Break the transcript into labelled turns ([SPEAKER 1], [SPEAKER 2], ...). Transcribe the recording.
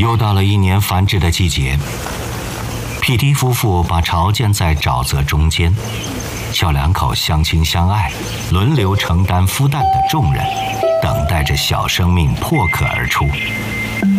[SPEAKER 1] 又到了一年繁殖的季节，匹迪夫妇把巢建在沼泽中间，小两口相亲相爱，轮流承担孵蛋的重任，等待着小生命破壳而出。